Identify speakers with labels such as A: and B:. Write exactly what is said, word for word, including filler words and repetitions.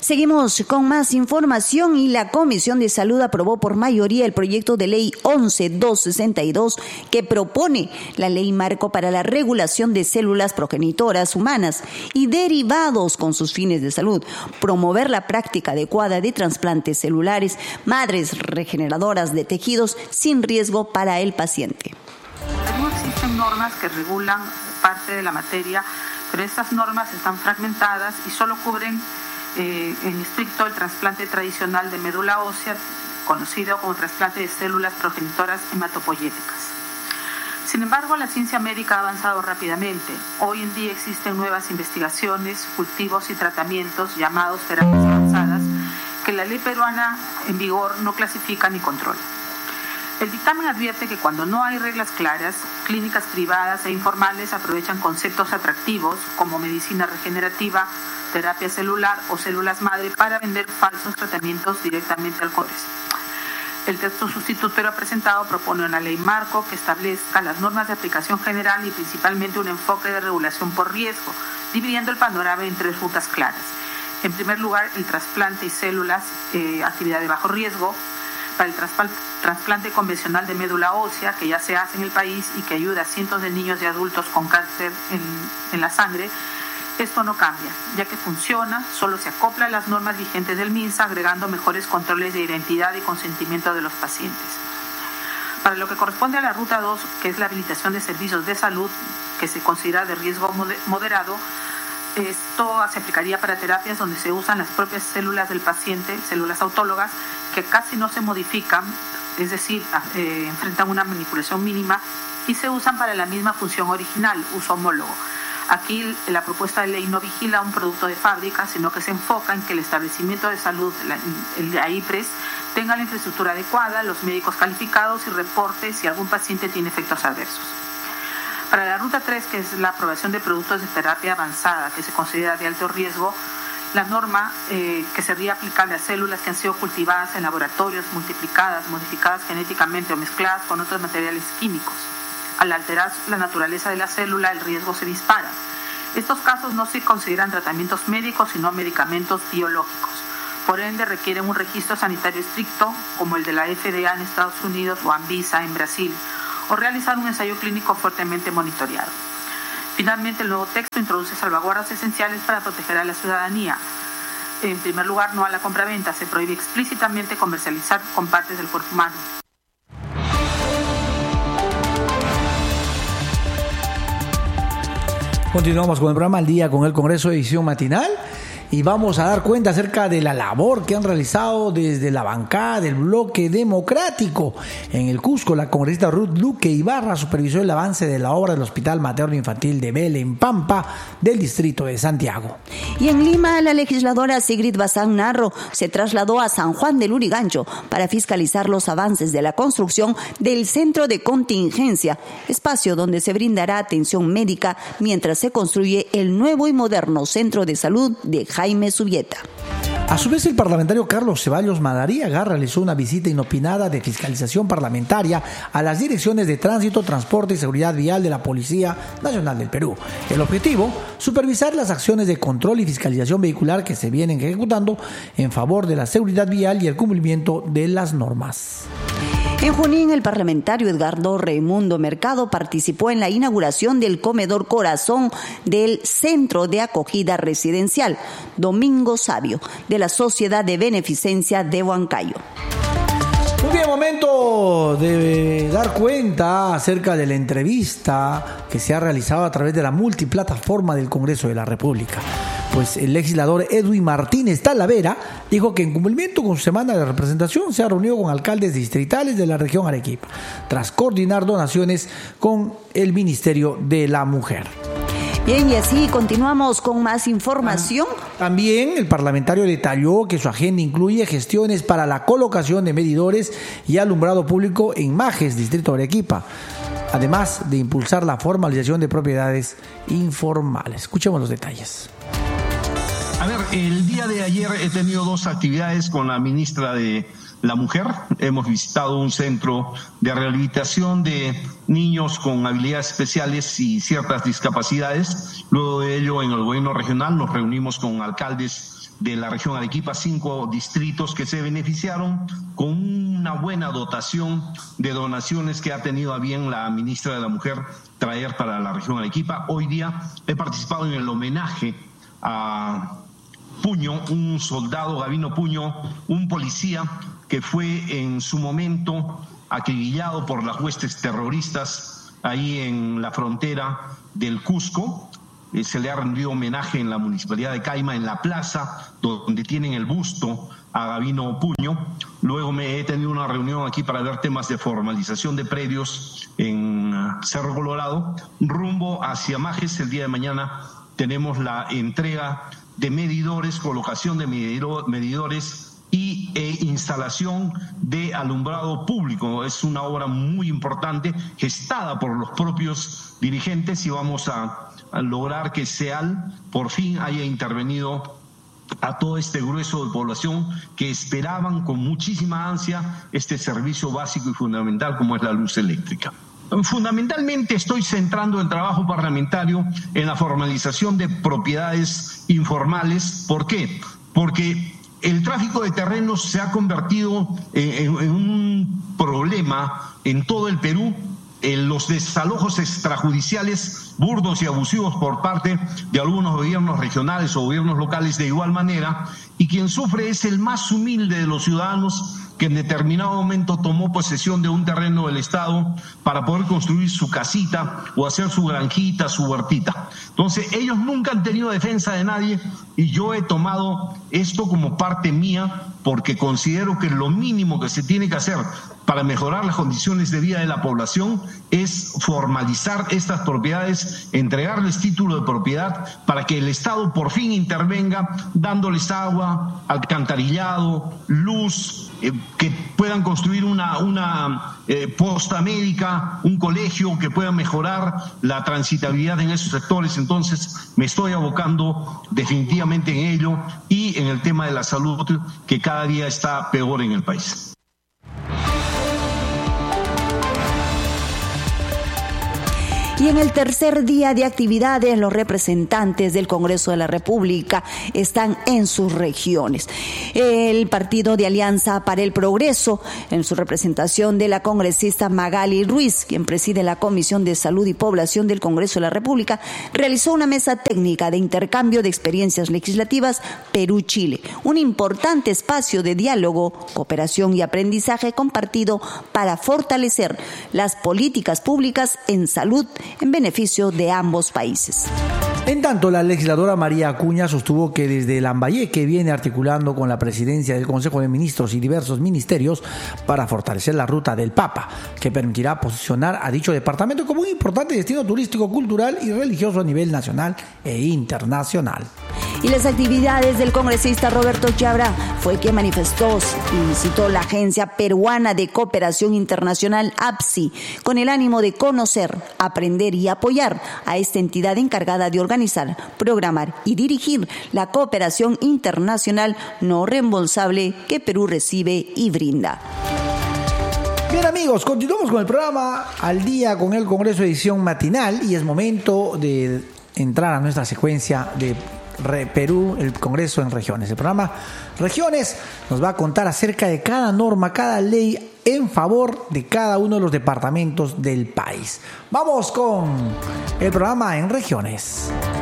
A: Seguimos con más información y la Comisión de Salud aprobó por mayoría el proyecto de ley once mil doscientos sesenta y dos que propone la ley marco para la regulación de células progenitoras humanas y derivados con sus fines de salud, promover la práctica adecuada de trasplantes celulares, madres regeneradoras de tejidos sin riesgo para el paciente.
B: No existen normas que regulan parte de la materia, pero estas normas están fragmentadas y solo cubren Eh, en estricto el trasplante tradicional de médula ósea, conocido como trasplante de células progenitoras hematopoyéticas. Sin embargo, la ciencia médica ha avanzado rápidamente. Hoy en día existen nuevas investigaciones, cultivos y tratamientos llamados terapias avanzadas que la ley peruana en vigor no clasifica ni controla. El dictamen advierte que cuando no hay reglas claras, clínicas privadas e informales aprovechan conceptos atractivos como medicina regenerativa, terapia celular o células madre para vender falsos tratamientos directamente al Congreso. El texto sustitutorio presentado propone una ley marco que establezca las normas de aplicación general y principalmente un enfoque de regulación por riesgo, dividiendo el panorama en tres rutas claras. En primer lugar, el trasplante y células, eh, actividad de bajo riesgo. Para el trasplante convencional de médula ósea, que ya se hace en el país y que ayuda a cientos de niños y adultos con cáncer en, en la sangre, esto no cambia, ya que funciona, solo se acopla a las normas vigentes del MINSA, agregando mejores controles de identidad y consentimiento de los pacientes. Para lo que corresponde a la ruta dos, que es la habilitación de servicios de salud, que se considera de riesgo moderado, esto se aplicaría para terapias donde se usan las propias células del paciente, células autólogas, que casi no se modifican, es decir, eh, enfrentan una manipulación mínima y se usan para la misma función original, uso homólogo. Aquí la propuesta de ley no vigila un producto de fábrica, sino que se enfoca en que el establecimiento de salud, el I P R E S, tenga la infraestructura adecuada, los médicos calificados y reporte si algún paciente tiene efectos adversos. Para la ruta tres, que es la aprobación de productos de terapia avanzada, que se considera de alto riesgo, la norma eh, que sería aplicable a células que han sido cultivadas en laboratorios, multiplicadas, modificadas genéticamente o mezcladas con otros materiales químicos. Al alterar la naturaleza de la célula, el riesgo se dispara. Estos casos no se consideran tratamientos médicos, sino medicamentos biológicos. Por ende, requieren un registro sanitario estricto, como el de la F D A en Estados Unidos o Anvisa en Brasil, o realizar un ensayo clínico fuertemente monitoreado. Finalmente, el nuevo texto introduce salvaguardas esenciales para proteger a la ciudadanía. En primer lugar, no a la compraventa. Se prohíbe explícitamente comercializar con partes del cuerpo humano.
C: Continuamos con el programa Al Día con el Congreso, edición matinal, y vamos a dar cuenta acerca de la labor que han realizado desde la bancada del Bloque Democrático. En el Cusco, la congresista Ruth Luque Ibarra supervisó el avance de la obra del Hospital Materno Infantil de Belén Pampa del distrito de Santiago.
A: Y en Lima, la legisladora Sigrid Bazán Narro se trasladó a San Juan del Lurigancho para fiscalizar los avances de la construcción del Centro de Contingencia, espacio donde se brindará atención médica mientras se construye el nuevo y moderno Centro de Salud de Jaime Subieta.
C: A su vez, el parlamentario Carlos Ceballos Madariaga realizó una visita inopinada de fiscalización parlamentaria a las direcciones de Tránsito, Transporte y Seguridad Vial de la Policía Nacional del Perú. El objetivo, supervisar las acciones de control y fiscalización vehicular que se vienen ejecutando en favor de la seguridad vial y el cumplimiento de las normas.
A: En Junín, el parlamentario Edgardo Raimundo Mercado participó en la inauguración del comedor Corazón del Centro de Acogida Residencial Domingo Sabio de la Sociedad de Beneficencia de Huancayo.
C: Muy bien, momento de dar cuenta acerca de la entrevista que se ha realizado a través de la multiplataforma del Congreso de la República. Pues el legislador Edwin Martínez Talavera dijo que en cumplimiento con su semana de representación se ha reunido con alcaldes distritales de la región Arequipa, tras coordinar donaciones con el Ministerio de la Mujer.
A: Bien, y así continuamos con más información.
C: También el parlamentario detalló que su agenda incluye gestiones para la colocación de medidores y alumbrado público en Majes, distrito de Arequipa, además de impulsar la formalización de propiedades informales. Escuchemos los detalles.
D: A ver, el día de ayer he tenido dos actividades con la ministra de, la mujer. Hemos visitado un centro de rehabilitación de niños con habilidades especiales y ciertas discapacidades. Luego de ello, en el gobierno regional nos reunimos con alcaldes de la región Arequipa, cinco distritos que se beneficiaron con una buena dotación de donaciones que ha tenido a bien la ministra de la Mujer traer para la región Arequipa. Hoy día he participado en el homenaje a Puño, un soldado, Gavino Puño, un policía que fue en su momento acribillado por las huestes terroristas ahí en la frontera del Cusco. Se le ha rendido homenaje en la municipalidad de Caima, en la plaza donde tienen el busto a Gavino Puño. Luego me he tenido una reunión aquí para ver temas de formalización de predios en Cerro Colorado. Rumbo hacia Majes, el día de mañana tenemos la entrega de medidores, colocación de medidores y e instalación de alumbrado público. Es una obra muy importante, gestada por los propios dirigentes, y vamos a a lograr que SEAL por fin haya intervenido a todo este grueso de población que esperaban con muchísima ansia este servicio básico y fundamental como es la luz eléctrica. Fundamentalmente estoy centrando el trabajo parlamentario en la formalización de propiedades informales. ¿Por qué? Porque el tráfico de terrenos se ha convertido en, en, en un problema en todo el Perú. En los desalojos extrajudiciales burdos y abusivos por parte de algunos gobiernos regionales o gobiernos locales de igual manera, y quien sufre es el más humilde de los ciudadanos que en determinado momento tomó posesión de un terreno del Estado para poder construir su casita o hacer su granjita, su huertita. Entonces ellos nunca han tenido defensa de nadie, y yo he tomado esto como parte mía porque considero que lo mínimo que se tiene que hacer para mejorar las condiciones de vida de la población es formalizar estas propiedades, entregarles título de propiedad para que el Estado por fin intervenga dándoles agua, alcantarillado, luz, eh, que puedan construir una, una eh, posta médica, un colegio, que pueda mejorar la transitabilidad en esos sectores. Entonces me estoy abocando definitivamente en ello, y en el tema de la salud, que cada día está peor en el país.
A: Y en el tercer día de actividades, los representantes del Congreso de la República están en sus regiones. El Partido de Alianza para el Progreso, en su representación de la congresista Magali Ruiz, quien preside la Comisión de Salud y Población del Congreso de la República, realizó una mesa técnica de intercambio de experiencias legislativas Perú-Chile, un importante espacio de diálogo, cooperación y aprendizaje compartido para fortalecer las políticas públicas en salud en beneficio de ambos países.
C: En tanto, la legisladora María Acuña sostuvo que desde Lambayeque viene articulando con la presidencia del Consejo de Ministros y diversos ministerios para fortalecer la ruta del Papa, que permitirá posicionar a dicho departamento como un importante destino turístico, cultural y religioso a nivel nacional e internacional.
A: Y las actividades del congresista Roberto Chabra fue quien manifestó y visitó la Agencia Peruana de Cooperación Internacional A P S I con el ánimo de conocer, aprender y apoyar a esta entidad encargada de organizar, programar y dirigir la cooperación internacional no reembolsable que Perú recibe y brinda.
C: Bien amigos, continuamos con el programa Al Día con el Congreso edición matinal, y es momento de entrar a nuestra secuencia de Perú, el Congreso en Regiones. El programa Regiones nos va a contar acerca de cada norma, cada ley en favor de cada uno de los departamentos del país. Vamos con el programa en Regiones.